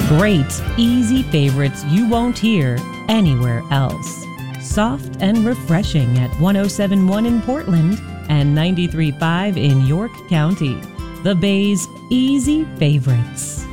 Great, easy favorites you won't hear anywhere else. Soft and refreshing at 107.1 in Portland and 93.5 in York County. The Bay's easy favorites.